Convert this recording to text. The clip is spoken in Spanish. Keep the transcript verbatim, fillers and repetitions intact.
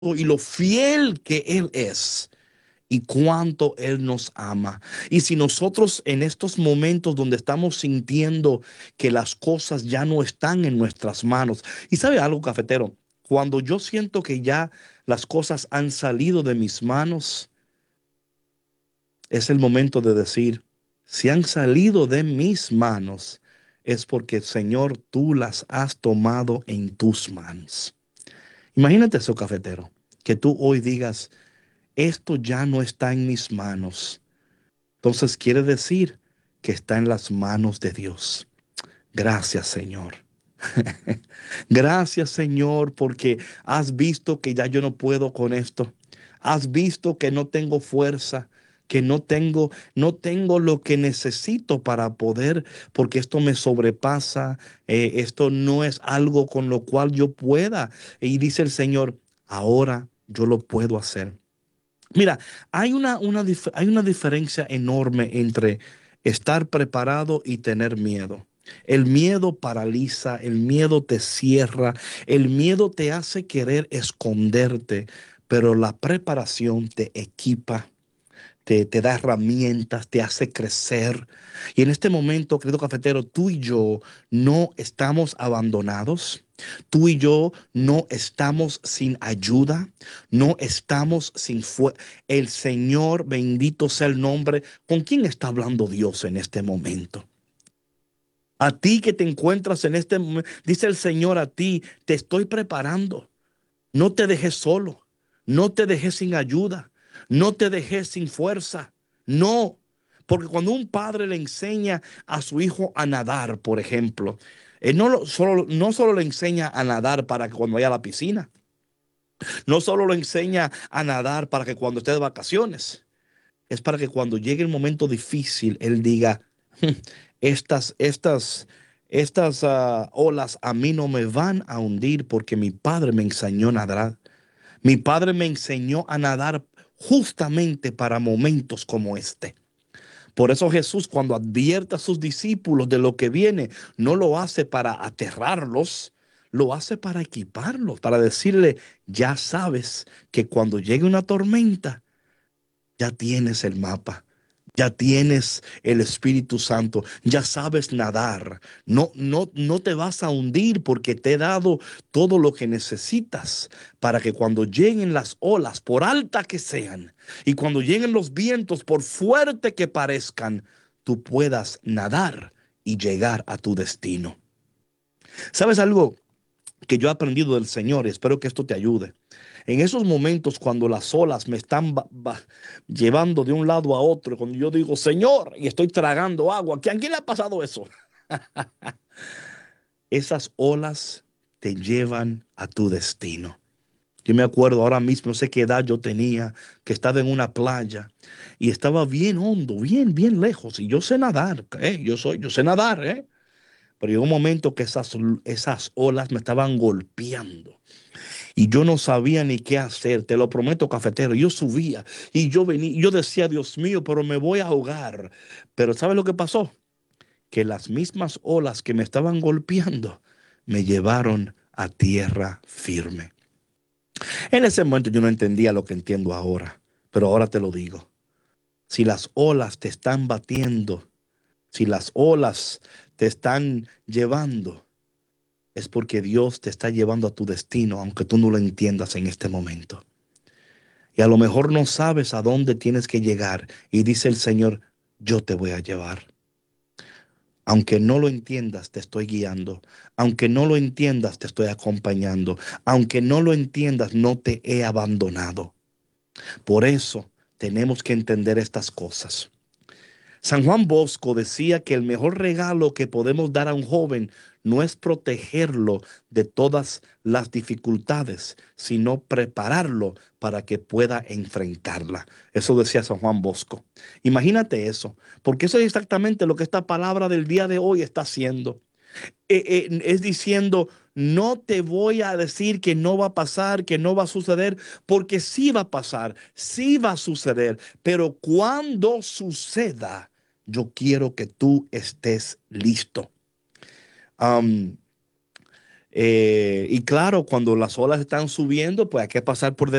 y lo fiel que Él es y cuánto Él nos ama. Y si nosotros en estos momentos donde estamos sintiendo que las cosas ya no están en nuestras manos, y sabe algo, cafetero, cuando yo siento que ya las cosas han salido de mis manos, es el momento de decir, si han salido de mis manos, es porque, Señor, tú las has tomado en tus manos. Imagínate eso, cafetero, que tú hoy digas, esto ya no está en mis manos. Entonces quiere decir que está en las manos de Dios. Gracias, Señor. Gracias, Señor, porque has visto que ya yo no puedo con esto. Has visto que no tengo fuerza, que no tengo, no tengo lo que necesito para poder, porque esto me sobrepasa. Eh, esto no es algo con lo cual yo pueda. Y dice el Señor, ahora yo lo puedo hacer. Mira, hay una, una, dif- hay una diferencia enorme entre estar preparado y tener miedo. El miedo paraliza, el miedo te cierra, el miedo te hace querer esconderte, pero la preparación te equipa, te, te da herramientas, te hace crecer. Y en este momento, querido cafetero, tú y yo no estamos abandonados. Tú y yo no estamos sin ayuda, no estamos sin fuerza. El Señor, bendito sea el nombre. ¿Con quién está hablando Dios en este momento? A ti que te encuentras en este momento, dice el Señor a ti, te estoy preparando. No te dejes solo, no te dejes sin ayuda, no te dejes sin fuerza. No, porque cuando un padre le enseña a su hijo a nadar, por ejemplo, él no, lo- solo, no solo le enseña a nadar para que cuando vaya a la piscina, no solo lo enseña a nadar para que cuando esté de vacaciones, es para que cuando llegue el momento difícil, él diga, "Hmm, estas, estas, estas ah, olas a mí no me van a hundir porque mi padre me enseñó a nadar. Mi padre me enseñó a nadar justamente para momentos como este. Por eso Jesús, cuando advierte a sus discípulos de lo que viene, no lo hace para aterrarlos, lo hace para equiparlos, para decirle, ya sabes que cuando llegue una tormenta, ya tienes el mapa, ya tienes el Espíritu Santo, ya sabes nadar. No, no, no te vas a hundir porque te he dado todo lo que necesitas para que cuando lleguen las olas, por alta que sean, y cuando lleguen los vientos, por fuerte que parezcan, tú puedas nadar y llegar a tu destino. ¿Sabes algo que yo he aprendido del Señor? Y espero que esto te ayude. En esos momentos cuando las olas me están ba- ba- llevando de un lado a otro, cuando yo digo, Señor, y estoy tragando agua, ¿a quién le ha pasado eso? Esas olas te llevan a tu destino. Yo me acuerdo ahora mismo, no sé qué edad yo tenía, que estaba en una playa y estaba bien hondo, bien, bien lejos. Y yo sé nadar, ¿eh? Yo soy, yo sé nadar, ¿eh? Pero llegó un momento que esas, esas olas me estaban golpeando y yo no sabía ni qué hacer, te lo prometo, cafetero. Yo subía y yo venía, yo decía, Dios mío, pero me voy a ahogar. Pero ¿sabes lo que pasó? Que las mismas olas que me estaban golpeando me llevaron a tierra firme. En ese momento yo no entendía lo que entiendo ahora, pero ahora te lo digo. Si las olas te están batiendo, si las olas te están llevando, es porque Dios te está llevando a tu destino, aunque tú no lo entiendas en este momento. Y a lo mejor no sabes a dónde tienes que llegar. Y dice el Señor, yo te voy a llevar. Aunque no lo entiendas, te estoy guiando. Aunque no lo entiendas, te estoy acompañando. Aunque no lo entiendas, no te he abandonado. Por eso tenemos que entender estas cosas. San Juan Bosco decía que el mejor regalo que podemos dar a un joven no es protegerlo de todas las dificultades, sino prepararlo para que pueda enfrentarla. Eso decía San Juan Bosco. Imagínate eso, porque eso es exactamente lo que esta palabra del día de hoy está haciendo. Eh, eh, es diciendo, no te voy a decir que no va a pasar, que no va a suceder, porque sí va a pasar, sí va a suceder, pero cuando suceda, yo quiero que tú estés listo. Um, Eh, y claro, cuando las olas están subiendo, pues hay que pasar por